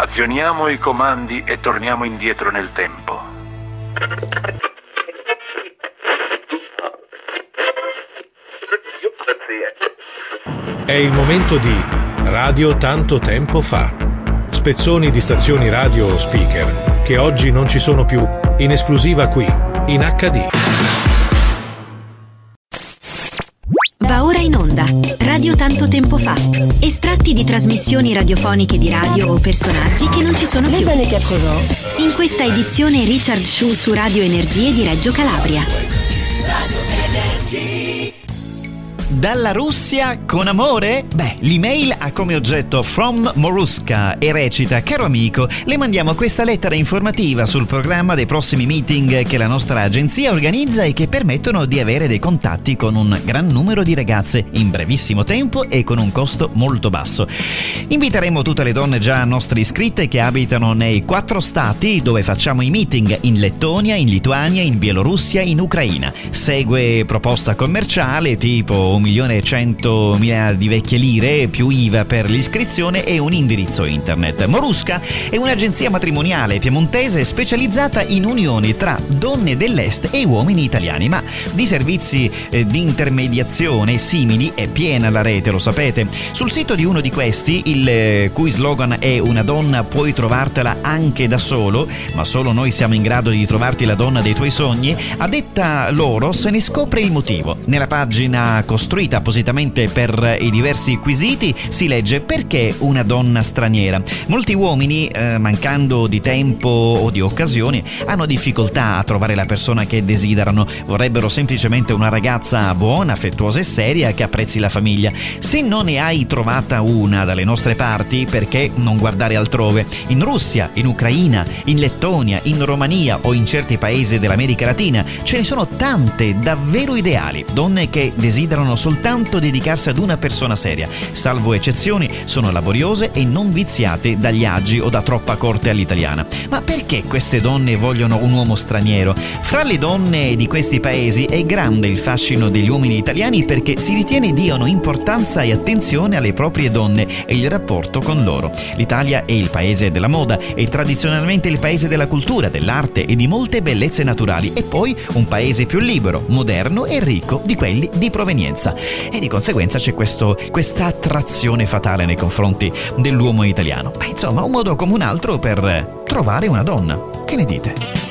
Azioniamo i comandi e torniamo indietro nel tempo. È il momento di Radio Tanto Tempo Fa. Spezzoni di stazioni radio o speaker che oggi non ci sono più, in esclusiva qui, in HD. Va ora in onda Radio Tanto Tempo Fa. Estratti di trasmissioni radiofoniche di radio o personaggi che non ci sono più. In questa edizione Richard Shu su Radio Energie di Reggio Calabria. Dalla Russia con amore? Beh, l'email ha come oggetto From Moruska e recita: caro amico, le mandiamo questa lettera informativa sul programma dei prossimi meeting che la nostra agenzia organizza e che permettono di avere dei contatti con un gran numero di ragazze in brevissimo tempo e con un costo molto basso. Inviteremo tutte le donne già nostre iscritte che abitano nei 4 stati dove facciamo i meeting: in Lettonia, in Lituania, in Bielorussia, in Ucraina. Segue proposta commerciale tipo 1.100.000 di vecchie lire più IVA per l'iscrizione e un indirizzo internet. Moruska è un'agenzia matrimoniale piemontese specializzata in unioni tra donne dell'est e uomini italiani, ma di servizi di intermediazione simili è piena la rete, lo sapete. Sul sito di uno di questi, il cui slogan è "Una donna puoi trovartela anche da solo, ma solo noi siamo in grado di trovarti la donna dei tuoi sogni", a detta loro se ne scopre il motivo. Nella pagina costruita appositamente per i diversi quesiti si legge: perché una donna straniera. Molti uomini, mancando di tempo o di occasioni, hanno difficoltà a trovare la persona che desiderano. Vorrebbero semplicemente una ragazza buona, affettuosa e seria che apprezzi la famiglia. Se non ne hai trovata una dalle nostre parti, perché non guardare altrove? In Russia, in Ucraina, in Lettonia, in Romania o in certi paesi dell'America Latina ce ne sono tante davvero ideali, donne che desiderano soltanto dedicarsi ad una persona seria. Salvo eccezioni, sono laboriose e non viziate dagli agi o da troppa corte all'italiana. Ma perché queste donne vogliono un uomo straniero? Fra le donne di questi paesi è grande il fascino degli uomini italiani perché si ritiene diano importanza e attenzione alle proprie donne e il rapporto con loro. L'Italia è il paese della moda e tradizionalmente il paese della cultura, dell'arte e di molte bellezze naturali, e poi un paese più libero, moderno e ricco di quelli di provenienza. E di conseguenza c'è questa attrazione fatale nei confronti dell'uomo italiano. Ma insomma, un modo come un altro per trovare una donna. Che ne dite?